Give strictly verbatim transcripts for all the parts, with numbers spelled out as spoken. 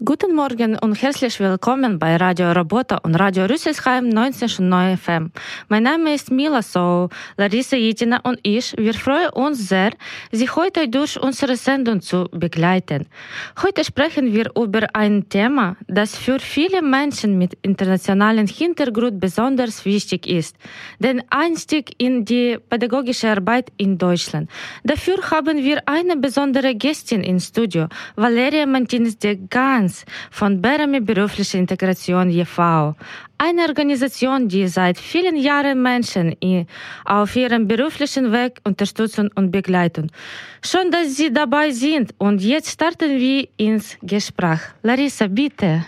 Guten Morgen und herzlich willkommen bei Radio Robota und Radio Rüsselsheim neunzig Komma neun F M. Mein Name ist Mila So, Larissa Jitina und ich, wir freuen uns sehr, Sie heute durch unsere Sendung zu begleiten. Heute sprechen wir über ein Thema, das für viele Menschen mit internationalem Hintergrund besonders wichtig ist, den Einstieg in die pädagogische Arbeit in Deutschland. Dafür haben wir eine besondere Gästin im Studio, Valeria Martinez de Gans von Berami Berufliche Integration e V, eine Organisation, die seit vielen Jahren Menschen auf ihrem beruflichen Weg unterstützen und begleiten. Schön, dass Sie dabei sind und jetzt starten wir ins Gespräch. Larissa, bitte.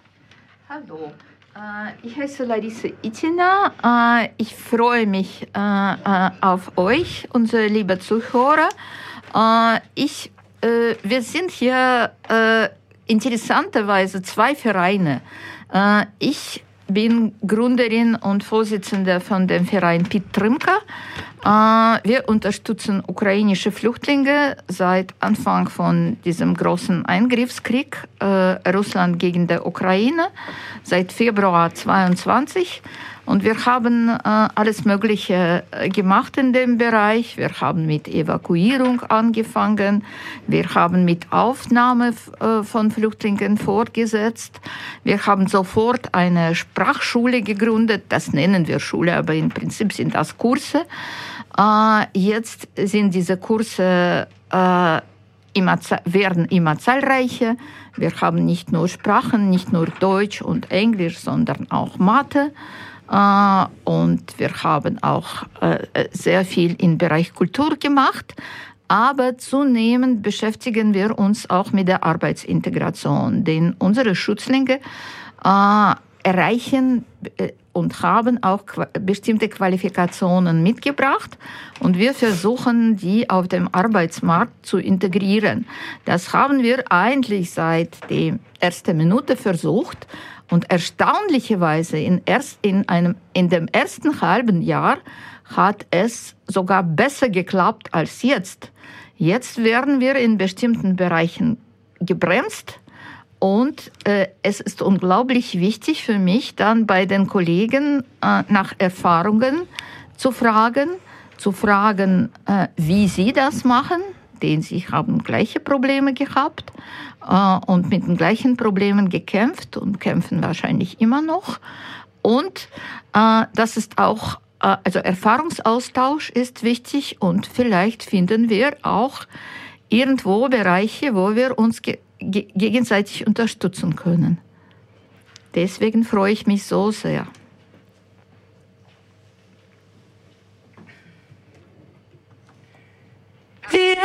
Hallo, ich heiße Larissa Jitina. Ich freue mich auf euch, unsere lieben Zuhörer. Ich, wir sind hier interessanterweise zwei Vereine. Äh, ich bin Gründerin und Vorsitzende von dem Verein Pit Trimka. Äh, wir unterstützen ukrainische Flüchtlinge seit Anfang von diesem großen Eingriffskrieg äh, Russland gegen die Ukraine, seit Februar zweiundzwanzig. Und wir haben äh, alles Mögliche gemacht in dem Bereich. Wir haben mit Evakuierung angefangen. Wir haben mit Aufnahme äh, von Flüchtlingen fortgesetzt. Wir haben sofort eine Sprachschule gegründet. Das nennen wir Schule, aber im Prinzip sind das Kurse. Äh, jetzt sind diese Kurse äh, immer, werden immer zahlreicher. Wir haben nicht nur Sprachen, nicht nur Deutsch und Englisch, sondern auch Mathe. Uh, und wir haben auch uh, sehr viel im Bereich Kultur gemacht, aber zunehmend beschäftigen wir uns auch mit der Arbeitsintegration, denn unsere Schützlinge uh, erreichen und haben auch bestimmte Qualifikationen mitgebracht und wir versuchen, die auf dem Arbeitsmarkt zu integrieren. Das haben wir eigentlich seit der ersten Minute versucht. Und erstaunlicherweise in, erst in, einem, in dem ersten halben Jahr hat es sogar besser geklappt als jetzt. Jetzt werden wir in bestimmten Bereichen gebremst und äh, es ist unglaublich wichtig für mich, dann bei den Kollegen äh, nach Erfahrungen zu fragen, zu fragen, äh, wie sie das machen, denn sie haben gleiche Probleme gehabt äh, und mit den gleichen Problemen gekämpft und kämpfen wahrscheinlich immer noch. Und äh, das ist auch, äh, also Erfahrungsaustausch ist wichtig und vielleicht finden wir auch irgendwo Bereiche, wo wir uns ge- ge- gegenseitig unterstützen können. Deswegen freue ich mich so sehr.